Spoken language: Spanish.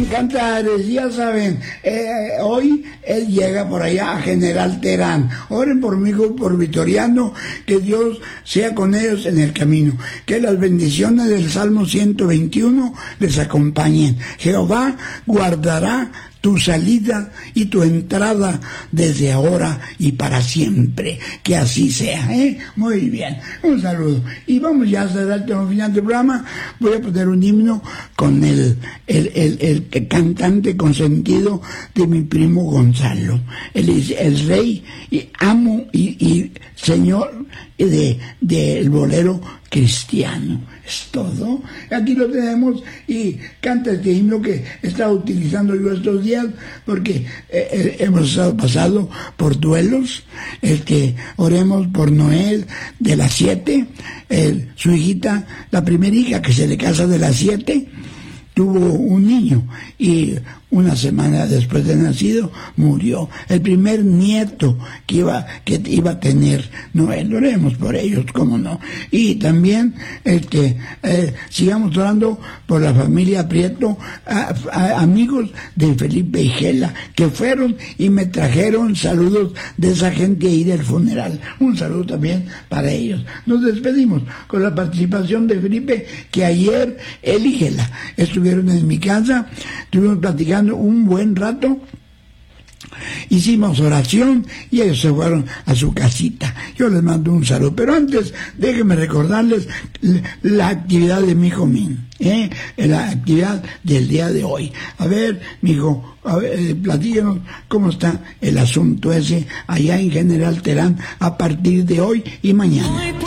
bien, Cantares, ya saben, hoy él llega por allá a General Terán. Oren por mí, por Vitoriano, que Dios sea con ellos en el camino. Que las bendiciones del Salmo 121 les acompañen. Jehová guardará tu salida y tu entrada desde ahora y para siempre. Que así sea, ¿eh? Muy bien. Un saludo. Y vamos ya a cerrar el final del programa. Voy a poner un himno con el cantante consentido de mi primo Gonzalo. Él es el rey y amo y señor del bolero cristiano. Es todo. Aquí lo tenemos y canta este himno que he estado utilizando yo estos días porque hemos estado pasando por duelos. Oremos por Noel de las 7, su hijita, la primera hija que se le casa de las 7, tuvo un niño y una semana después de nacido murió. El primer nieto que iba a tener Noel. Oremos por ellos, cómo no. Y también sigamos orando por la familia Prieto, amigos de Felipe y Gela, que fueron y me trajeron saludos de esa gente ahí del funeral. Un saludo también para ellos. Nos despedimos con la participación de Felipe, que ayer él y Gela estuvieron en mi casa, estuvimos platicando un buen rato, hicimos oración y ellos se fueron a su casita. Yo les mando un saludo, pero antes déjenme recordarles la actividad de mi hijo Min, la actividad del día de hoy. A ver, mi hijo, platíquenos cómo está el asunto ese allá en General Terán a partir de hoy y mañana.